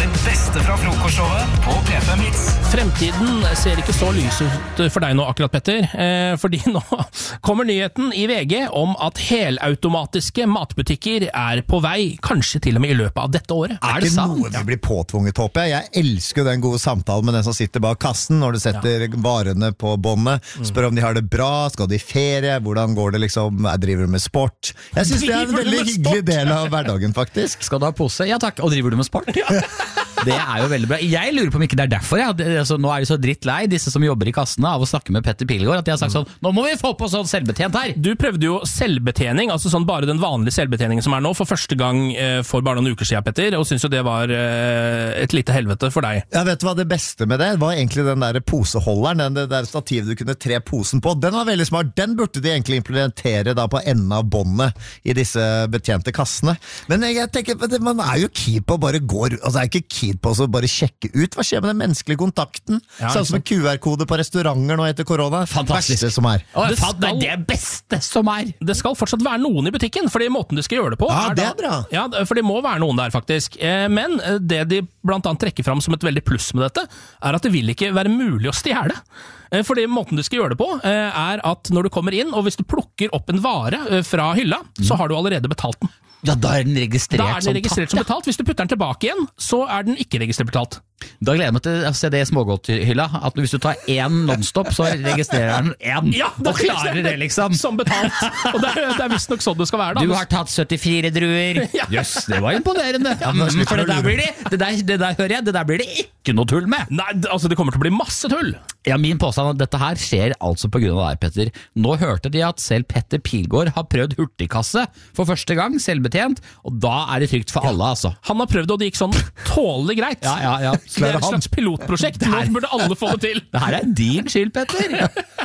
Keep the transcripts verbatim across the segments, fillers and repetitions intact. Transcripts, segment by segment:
Det beste fra frokostshowet på P fem Hits. Fremtiden ser ikke så lys ut for deg nå akkurat, Petter, eh, fordi nå kommer nyheten i V G om at helautomatiske matbutikker er på vei, kanskje til og med i løpet av dette året. Er det ikke noe vi blir påtvunget, håper jeg? Jeg elsker den gode samtalen med den som sitter bak kassen, når du setter ja. varene på båndet, spør om de har det bra, skal de i ferie, hvordan går det liksom, jeg driver med sport. Jeg synes det er en veldig hyggelig del av hverdagen, faktisk. Skal du ha pose? Ja takk, og driver du med sport? Ja. Det er jo veldig bra. Jeg lurer på om ikke det er derfor. Ja. Det, altså, nå er de så drittlei, disse som jobber i kassene, av å snakke med Petter Pilgaard, at de har sagt sånn, nå må vi få på sånn selvbetjent her. Du prøvde jo selvbetjening, altså sånn bare den vanlige selvbetjeningen som er nå, for første gang eh, for bare noen uker siden, Petter, og synes jo det var eh, et lite helvete for deg. Ja, vet du hva det beste med det var? Egentlig den der poseholderen, den der stativet du kunne tre posen på. Den var veldig smart. Den burde de egentlig implementere da på enden av båndet i disse betjente kassene. Men jeg tenker, man er jo keen på å bare gå, altså jeg er ikke keen på å bare sjekke ut. Hva skjer med den menneskelige kontakten? Ja, sånn som Q R-kode på restauranter nå etter korona. Fantastisk. Beste som er. Åh, det, skal, det er det beste som er. Det skal fortsatt være noen i butikken, fordi måten de skal gjøre det på ja, er det er da, bra. Ja, for det må være noen der faktisk. Men det de blant annet trekker fram som et veldig pluss med dette, er at det vil ikke være mulig å stjele. Fordi måten du skal gjøre det på er at når du kommer inn, og hvis du plukker opp en vare fra hylla, mm. så har du allerede betalt den. Ja, da er den registrert, da er den registrert som, tatt, som betalt. Hvis du putter den tilbake igjen, så er den ikke registrert betalt. Da gleder jeg meg til å se det i smågodthylla, at hvis du tar én nonstop, så registrerer den én, ja, og klarer det liksom. Som betalt. Og det er, det er visst nok sånn det skal være da. Du har tatt syttifire druer. Jøss, yes, det var imponerende. Ja, mm, for det der, blir det, det, der, det der hører jeg, det der blir det ikke noe tull med. Nei, altså det kommer til å bli masse tull. Ja, min påstand er at dette her skjer altså på grunn av deg, Petter. Nå hørte de at selv Petter Pilgaard har prøvd hurtigkasse for første gang, selvbetjent, og da er det trygt for alle, altså. Han har prøvd, og det gikk sånn tålelig greit. Ja, ja, ja. Det er et slags pilotprosjekt. Nå burde alle få det til. Det her er din skyld, Petter.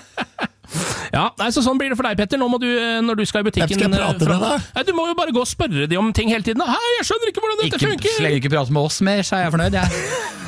Ja, nei, så sånn blir det for deg, Petter. Nå må du, når du skal i butikken... Hvem skal jeg prate med, da? Nei, du må jo bare gå og spørre de om ting hele tiden. Hei, jeg skjønner ikke hvordan dette ikke, funker. Slett ikke prate med oss mer, så er jeg fornøyd, jeg.